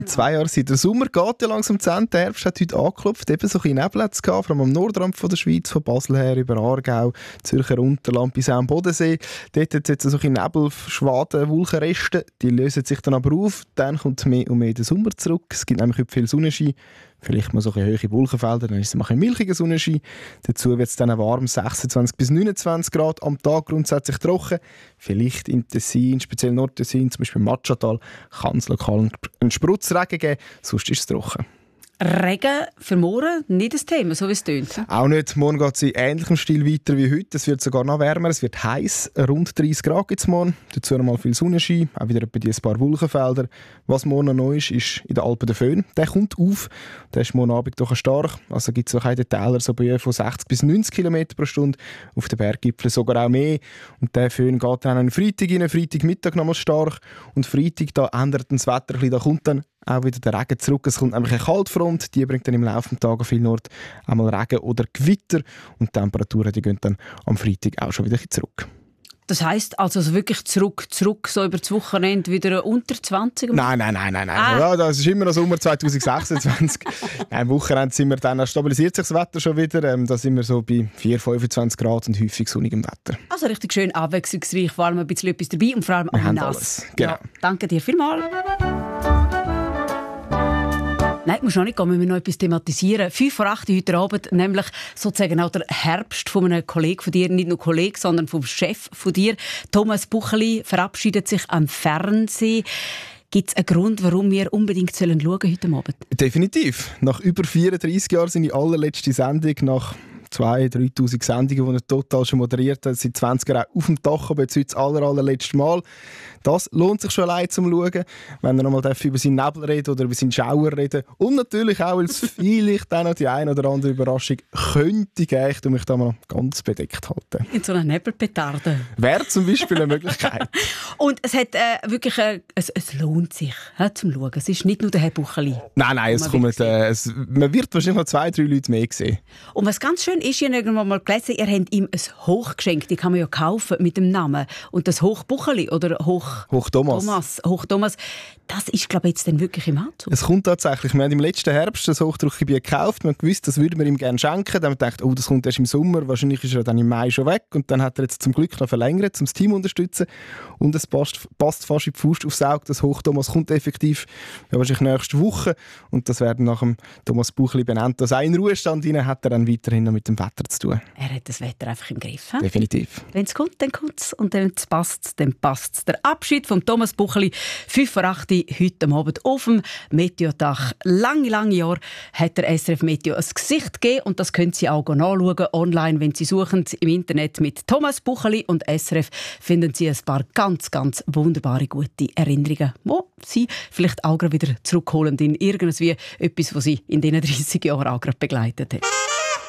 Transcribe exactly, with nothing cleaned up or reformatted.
Zwei Jahre seit der Sommer geht ja langsam zu Ende. Der Herbst hat heute angeklopft. Eben so ein bisschen Nebel hat's gehabt, vor allem am Nordrand von der Schweiz, von Basel her über Aargau, Zürcher Unterland bis auch am Bodensee. Dort hat es jetzt so ein bisschen Nebel, Schwaden, Wolkenreste. Die lösen sich dann aber auf. Dann kommt mehr und mehr der Sommer zurück. Es gibt nämlich heute viel Sonnenschein. Vielleicht mal so ein bisschen hohe Wolkenfelder, dann ist es mal ein milchiger Sonnenschein. Dazu wird es dann warm, sechsundzwanzig bis neunundzwanzig Grad. Am Tag grundsätzlich trocken. Vielleicht im Tessin, speziell Nordtessin, zum Beispiel im Matschatal, kann es lokal einen Sprutzregen geben. Sonst ist es trocken. Regen für morgen nicht das Thema, so wie es tönt. Auch nicht. Morgen geht es in ähnlichem Stil weiter wie heute. Es wird sogar noch wärmer, es wird heiß. Rund dreißig Grad gibt es morgen. Dazu noch mal viel Sonnenschein, auch wieder etwa ein paar Wolkenfelder. Was morgen noch neu ist, ist in den Alpen der Föhn. Der kommt auf. Der ist morgen Abend doch stark. Also gibt es auch in den Tälern so Böen von sechzig bis neunzig Kilometer pro Stunde. Auf den Berggipfeln sogar auch mehr. Und der Föhn geht dann an Freitag rein, Freitagmittag noch mal stark. Und Freitag, da ändert das Wetter ein bisschen. Da kommt dann auch wieder der Regen zurück. Es kommt nämlich eine Kaltfront, die bringt dann im Laufe des Tages viel Nord einmal Regen oder Gewitter und die Temperaturen die gehen dann am Freitag auch schon wieder zurück. Das heisst also wirklich zurück, zurück, so über das Wochenende wieder unter zwanzig? Nein, nein, nein, nein. nein. Ah. Ja, das ist immer noch Sommer zwanzig sechsundzwanzig. Am Wochenende sind wir dann, stabilisiert sich das Wetter schon wieder. Ähm, da sind wir so bei vier, fünfundzwanzig Grad und häufig sonnigem Wetter. Also richtig schön abwechslungsreich, vor allem ein bisschen etwas dabei und vor allem wir auch nass. Alles. Genau. Ja, danke dir vielmals. Nein, ich muss noch nicht gehen, wir müssen noch etwas thematisieren. Fünf vor acht heute Abend, nämlich sozusagen auch der Herbst von einem Kollegen von dir, nicht nur Kollege, sondern vom Chef von dir. Thomas Buchli verabschiedet sich am Fernsehen. Gibt es einen Grund, warum wir unbedingt schauen sollen heute Abend? Definitiv. Nach über vierunddreissig Jahren sind die allerletzte Sendung nach zweitausend, dreitausend Sendungen, die er total schon moderiert hat, seit zwanzig Jahren auf dem Dach, aber jetzt heute das aller, allerletzte Mal. Das lohnt sich schon allein zum Schauen, wenn er noch mal über seinen Nebel reden oder über seinen Schauer reden. Und natürlich auch, weil es vielleicht auch noch die eine oder andere Überraschung könnte geben, ich mich da mal ganz bedeckt halten. In so einer Nebelpetarde. Wäre zum Beispiel eine Möglichkeit. Und es, hat, äh, wirklich, äh, es, es lohnt sich he, zum Schauen. Es ist nicht nur der Herr Bucheli. Nein, nein, es kommt, äh, es, man wird wahrscheinlich noch zwei, drei Leute mehr sehen. Und was ganz schön ist, ich habe irgendwann mal gelesen, ihr habt ihm ein Hoch geschenkt. Die kann man ja kaufen mit dem Namen. Und das Hoch Bucheli oder Hoch, Hoch Thomas. Thomas, Hoch Thomas, das ist, glaube ich, jetzt dann wirklich im Anzug. Es kommt tatsächlich. Wir haben im letzten Herbst das Hochdruckgebiet gekauft. Wir haben gewusst, das würden wir ihm gerne schenken. Dann haben wir gedacht, oh, das kommt erst im Sommer. Wahrscheinlich ist er dann im Mai schon weg. Und dann hat er jetzt zum Glück noch verlängert, um das Team zu unterstützen. Und es passt, passt fast in die Faust aufs Auge. Das Hoch Thomas kommt effektiv ja, wahrscheinlich nächste Woche. Und das werden nach dem Thomas Buchli benannt. Das auch in Ruhestand rein hat er dann weiterhin noch mit dem Wetter zu tun. Er hat das Wetter einfach im Griff. He? Definitiv. Wenn es kommt, dann kommt es. Und wenn es passt, dann passt es. Der Abschied von Thomas Buchli, fünf vor acht heute Abend auf dem Meteotag. Lange, lange Jahre hat der S R F Meteo ein Gesicht gegeben. Und das können Sie auch nachschauen online, wenn Sie suchen im Internet mit Thomas Buchli und S R F finden Sie ein paar ganz, ganz wunderbare, gute Erinnerungen, wo Sie vielleicht auch wieder zurückholen in irgendwie etwas, was Sie in diesen dreißig Jahren auch gerade begleitet hat.